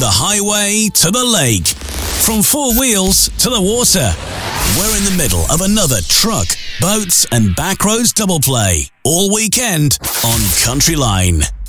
the highway to the lake, from four wheels to the water. We're in the middle of another truck, boats and backroads double play all weekend on Country Line.